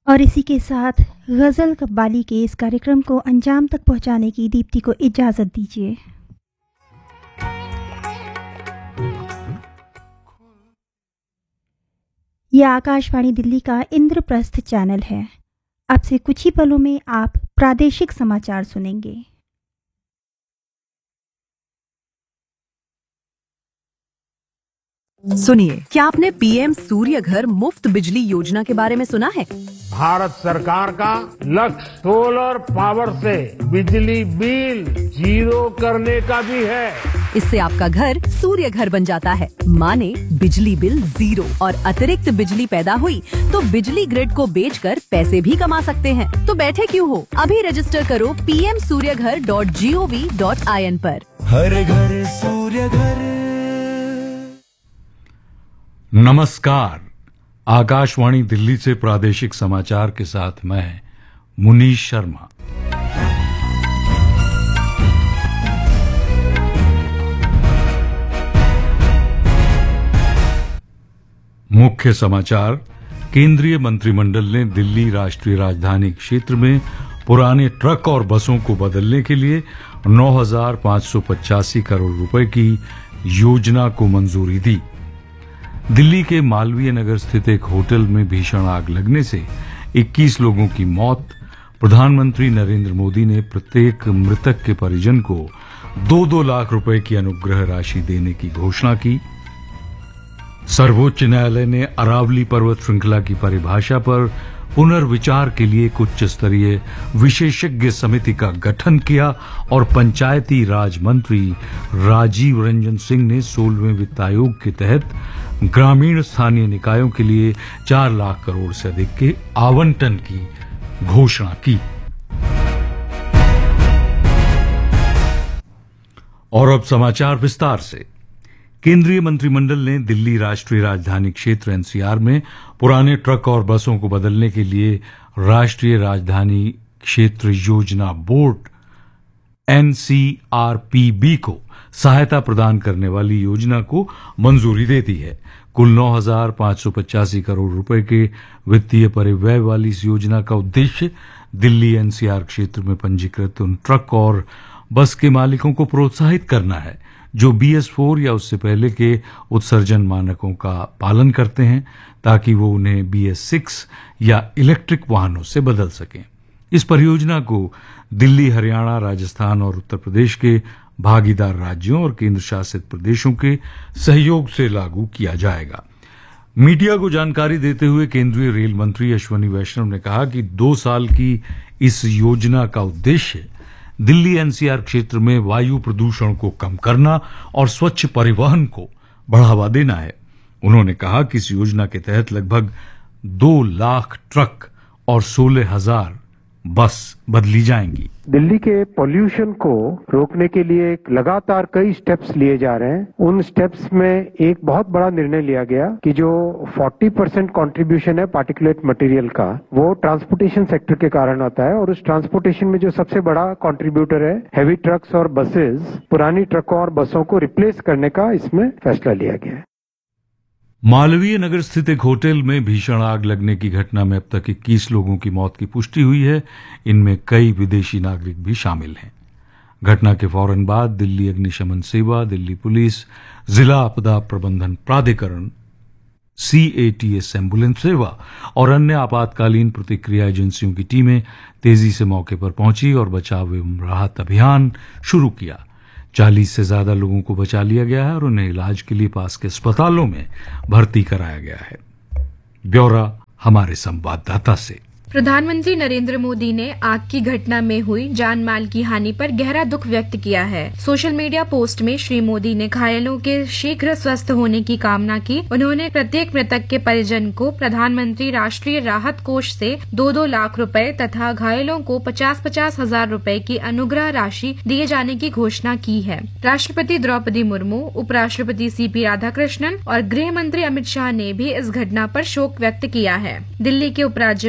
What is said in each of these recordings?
और इसी के साथ गज़ल कव्वाली के इस कार्यक्रम को अंजाम तक पहुंचाने की दीप्ति को इजाज़त दीजिए। यह आकाशवाणी दिल्ली का इंद्रप्रस्थ चैनल है। अब से कुछ ही पलों में आप प्रादेशिक समाचार सुनेंगे। सुनिए, क्या आपने पीएम सूर्य घर मुफ्त बिजली योजना के बारे में सुना है? भारत सरकार का लक्ष्य सोलर पावर से बिजली बिल जीरो करने का भी है। इससे आपका घर सूर्य घर बन जाता है, माने बिजली बिल जीरो और अतिरिक्त बिजली पैदा हुई तो बिजली ग्रिड को बेचकर पैसे भी कमा सकते हैं। तो बैठे क्यों हो, अभी रजिस्टर करो pmsuryaghar.gov.in पर। हर घर सूर्य घर। नमस्कार, आकाशवाणी दिल्ली से प्रादेशिक समाचार के साथ मैं मुनीश शर्मा। मुख्य समाचार। केंद्रीय मंत्रिमंडल ने दिल्ली राष्ट्रीय राजधानी क्षेत्र में पुराने ट्रक और बसों को बदलने के लिए 9,585 करोड़ रुपए की योजना को मंजूरी दी। दिल्ली के मालवीय नगर स्थित एक होटल में भीषण आग लगने से 21 लोगों की मौत। प्रधानमंत्री नरेंद्र मोदी ने प्रत्येक मृतक के परिजन को 2-2 लाख रुपए की अनुग्रह राशि देने की घोषणा की। सर्वोच्च न्यायालय ने अरावली पर्वत श्रृंखला की परिभाषा पर पुनर्विचार के लिए एक उच्च स्तरीय विशेषज्ञ समिति का गठन किया और पंचायती राज मंत्री राजीव रंजन सिंह ने 16वें वित्त आयोग के तहत ग्रामीण स्थानीय निकायों के लिए 4 लाख करोड़ से अधिक के आवंटन की घोषणा की। और अब समाचार विस्तार से। केंद्रीय मंत्रिमंडल ने दिल्ली राष्ट्रीय राजधानी क्षेत्र एनसीआर में पुराने ट्रक और बसों को बदलने के लिए राष्ट्रीय राजधानी क्षेत्र योजना बोर्ड एनसीआरपीबी को सहायता प्रदान करने वाली योजना को मंजूरी दे दी है। कुल 9,585 करोड़ रुपए के वित्तीय परिव्यय वाली इस योजना का उद्देश्य दिल्ली एनसीआर क्षेत्र में पंजीकृत उन ट्रक और बस के मालिकों को प्रोत्साहित करना है जो BS4 या उससे पहले के उत्सर्जन मानकों का पालन करते हैं, ताकि वो उन्हें BS6 या इलेक्ट्रिक वाहनों से बदल सकें। इस परियोजना को दिल्ली, हरियाणा, राजस्थान और उत्तर प्रदेश के भागीदार राज्यों और केंद्र शासित प्रदेशों के सहयोग से लागू किया जाएगा। मीडिया को जानकारी देते हुए केंद्रीय रेल मंत्री अश्विनी वैष्णव ने कहा कि 2 साल की इस योजना का उद्देश्य दिल्ली एनसीआर क्षेत्र में वायु प्रदूषण को कम करना और स्वच्छ परिवहन को बढ़ावा देना है। उन्होंने कहा कि इस योजना के तहत लगभग 2 लाख ट्रक और 16,000 बस बदली जाएंगी। दिल्ली के पोल्यूशन को रोकने के लिए लगातार कई स्टेप्स लिए जा रहे हैं। उन स्टेप्स में एक बहुत बड़ा निर्णय लिया गया कि जो 40% कंट्रीब्यूशन है पार्टिकुलेट मटेरियल का, वो ट्रांसपोर्टेशन सेक्टर के कारण आता है। और उस ट्रांसपोर्टेशन में जो सबसे बड़ा कंट्रीब्यूटर है हैवी ट्रक्स और बसेस, पुरानी ट्रकों और बसों को रिप्लेस करने का इसमें फैसला लिया गया है। मालवीय नगर स्थित एक होटल में भीषण आग लगने की घटना में अब तक 21 लोगों की मौत की पुष्टि हुई है। इनमें कई विदेशी नागरिक भी शामिल हैं। घटना के फौरन बाद दिल्ली अग्निशमन सेवा, दिल्ली पुलिस, जिला आपदा प्रबंधन प्राधिकरण, CATS एम्बुलेंस सेवा और अन्य आपातकालीन प्रतिक्रिया एजेंसियों की टीमें तेजी से मौके पर पहुंची और बचाव एवं राहत अभियान शुरू किया। 40 से ज्यादा लोगों को बचा लिया गया है और उन्हें इलाज के लिए पास के अस्पतालों में भर्ती कराया गया है। ब्यौरा हमारे संवाददाता से। प्रधानमंत्री नरेंद्र मोदी ने आग की घटना में हुई जान माल की हानि पर गहरा दुख व्यक्त किया है। सोशल मीडिया पोस्ट में श्री मोदी ने घायलों के शीघ्र स्वस्थ होने की कामना की। उन्होंने प्रत्येक मृतक के परिजन को प्रधानमंत्री राष्ट्रीय राहत कोष से 2-2 लाख रुपए तथा घायलों को 50-50 हजार रुपए की अनुग्रह राशि दिए जाने की घोषणा की है। राष्ट्रपति द्रौपदी मुर्मू, उपराष्ट्रपति CP राधाकृष्णन और गृह मंत्री अमित शाह ने भी इस घटना पर शोक व्यक्त किया है। दिल्ली के उपराज्यपाल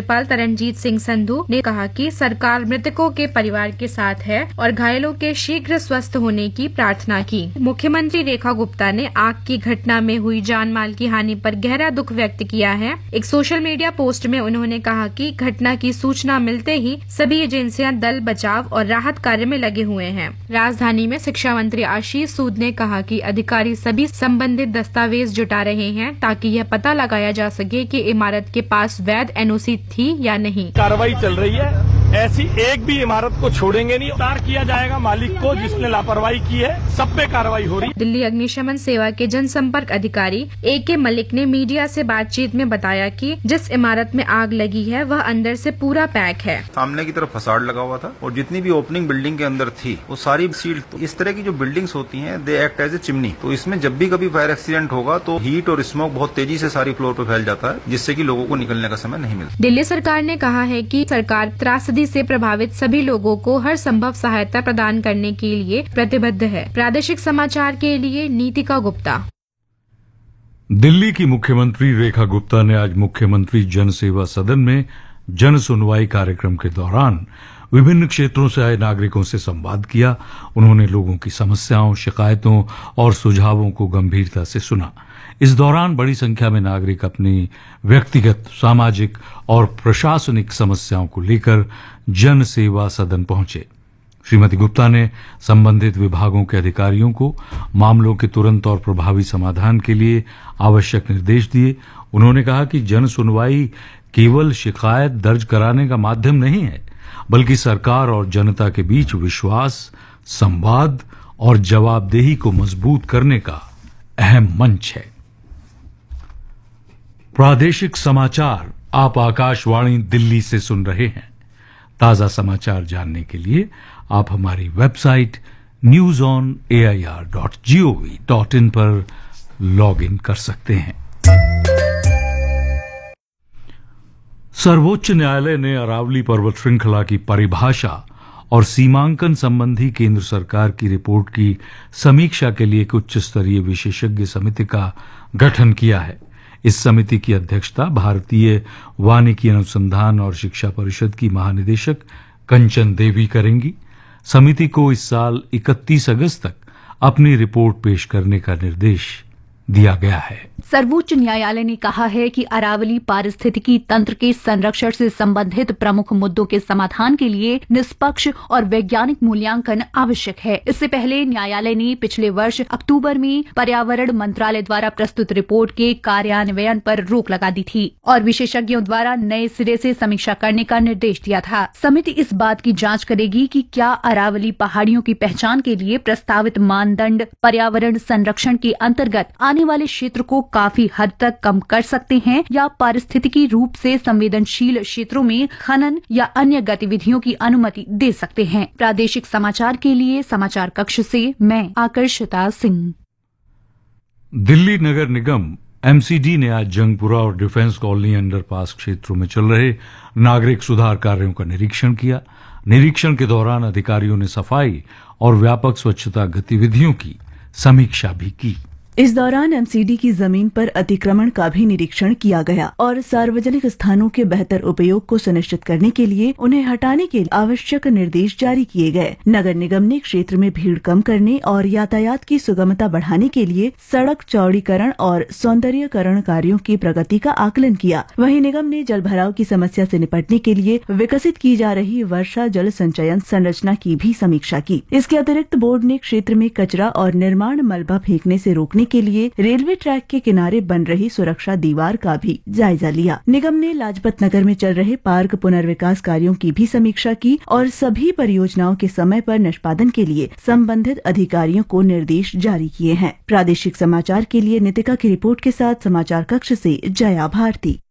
रणजीत सिंह संधू ने कहा कि सरकार मृतकों के परिवार के साथ है और घायलों के शीघ्र स्वस्थ होने की प्रार्थना की। मुख्यमंत्री रेखा गुप्ता ने आग की घटना में हुई जान माल की हानि पर गहरा दुख व्यक्त किया है। एक सोशल मीडिया पोस्ट में उन्होंने कहा कि घटना की सूचना मिलते ही सभी एजेंसियां दल बचाव और राहत कार्य में लगे हुए हैं। राजधानी में शिक्षा मंत्री आशीष सूद ने कहा कि अधिकारी सभी संबंधित दस्तावेज जुटा रहे हैं ताकि यह पता लगाया जा सके कि इमारत के पास वैध एनओसी थी या नहीं। कार्रवाई चल रही है, ऐसी एक भी इमारत को छोड़ेंगे नहीं। गिरफ्तार किया जाएगा मालिक को जिसने लापरवाही की है, सब पे कार्रवाई हो रही। दिल्ली अग्निशमन सेवा के जनसंपर्क अधिकारी AK मलिक ने मीडिया से बातचीत में बताया कि जिस इमारत में आग लगी है वह अंदर से पूरा पैक है। सामने की तरफ फसाड लगा हुआ था और जितनी भी ओपनिंग बिल्डिंग के अंदर थी वो सारी सील्ड। तो इस तरह की जो बिल्डिंग्स होती हैं they act as a chimney. तो इसमें जब भी कभी फायर एक्सीडेंट होगा तो हीट और स्मोक बहुत तेजी से सारी फ्लोर पर फैल जाता है, जिससे कि लोगों को निकलने का समय नहीं मिलता। दिल्ली सरकार ने कहा है कि सरकार त्रासदी से प्रभावित सभी लोगों को हर संभव सहायता प्रदान करने के लिए प्रतिबद्ध है। प्रादेशिक समाचार के लिए नीतिका गुप्ता। दिल्ली की मुख्यमंत्री रेखा गुप्ता ने आज मुख्यमंत्री जन सेवा सदन में जन सुनवाई कार्यक्रम के दौरान विभिन्न क्षेत्रों से आए नागरिकों से संवाद किया। उन्होंने लोगों की समस्याओं, शिकायतों और सुझावों को गंभीरता से सुना। इस दौरान बड़ी संख्या में नागरिक अपनी व्यक्तिगत, सामाजिक और प्रशासनिक समस्याओं को लेकर जन सेवा सदन पहुंचे। श्रीमती गुप्ता ने संबंधित विभागों के अधिकारियों को मामलों के तुरंत और प्रभावी समाधान के लिए आवश्यक निर्देश दिए। उन्होंने कहा कि जन सुनवाई केवल शिकायत दर्ज कराने का माध्यम नहीं है, बल्कि सरकार और जनता के बीच विश्वास, संवाद और जवाबदेही को मजबूत करने का अहम मंच है। प्रादेशिक समाचार आप आकाशवाणी दिल्ली से सुन रहे हैं। ताजा समाचार जानने के लिए आप हमारी वेबसाइट newsonair.gov.in पर लॉग इन कर सकते हैं। सर्वोच्च न्यायालय ने अरावली पर्वत श्रृंखला की परिभाषा और सीमांकन संबंधी केंद्र सरकार की रिपोर्ट की समीक्षा के लिए एक उच्च स्तरीय विशेषज्ञ समिति का गठन किया है। इस समिति की अध्यक्षता भारतीय वानिकी अनुसंधान और शिक्षा परिषद की महानिदेशक कंचन देवी करेंगी। समिति को इस साल 31 अगस्त तक अपनी रिपोर्ट पेश करने का निर्देश दिया गया है। सर्वोच्च न्यायालय ने कहा है कि अरावली पारिस्थितिकी तंत्र के संरक्षण से संबंधित प्रमुख मुद्दों के समाधान के लिए निष्पक्ष और वैज्ञानिक मूल्यांकन आवश्यक है। इससे पहले न्यायालय ने पिछले वर्ष अक्टूबर में पर्यावरण मंत्रालय द्वारा प्रस्तुत रिपोर्ट के कार्यान्वयन पर रोक लगा दी थी और विशेषज्ञों द्वारा नए सिरे से समीक्षा करने का निर्देश दिया था। समिति इस बात की जांच करेगी कि क्या अरावली पहाड़ियों की पहचान के लिए प्रस्तावित मानदंड पर्यावरण संरक्षण के अंतर्गत आने वाले क्षेत्र को काफी हद तक कम कर सकते हैं या पारिस्थितिकी रूप से संवेदनशील क्षेत्रों में खनन या अन्य गतिविधियों की अनुमति दे सकते हैं। प्रादेशिक समाचार के लिए समाचार कक्ष से मैं आकर्षिता सिंह। दिल्ली नगर निगम MCD ने आज जंगपुरा और डिफेंस कॉलोनी अंडरपास क्षेत्रों में चल रहे नागरिक सुधार कार्यों का निरीक्षण किया। निरीक्षण के दौरान अधिकारियों ने सफाई और व्यापक स्वच्छता गतिविधियों की समीक्षा भी की। इस दौरान MCD की जमीन पर अतिक्रमण का भी निरीक्षण किया गया और सार्वजनिक स्थानों के बेहतर उपयोग को सुनिश्चित करने के लिए उन्हें हटाने के आवश्यक निर्देश जारी किए गए। नगर निगम ने क्षेत्र में भीड़ कम करने और यातायात की सुगमता बढ़ाने के लिए सड़क चौड़ीकरण और सौंदर्यीकरण कार्यों की प्रगति का आकलन किया। वहीं निगम ने जल भराव की समस्या से निपटने के लिए विकसित की जा रही वर्षा जल संचयन संरचना की भी समीक्षा की। इसके अतिरिक्त बोर्ड ने क्षेत्र में कचरा और निर्माण मलबा फेंकने से रोकने के लिए रेलवे ट्रैक के किनारे बन रही सुरक्षा दीवार का भी जायजा लिया। निगम ने लाजपत नगर में चल रहे पार्क पुनर्विकास कार्यों की भी समीक्षा की और सभी परियोजनाओं के समय पर निष्पादन के लिए संबंधित अधिकारियों को निर्देश जारी किए हैं। प्रादेशिक समाचार के लिए नितिका की रिपोर्ट के साथ समाचार कक्ष से जया भारती।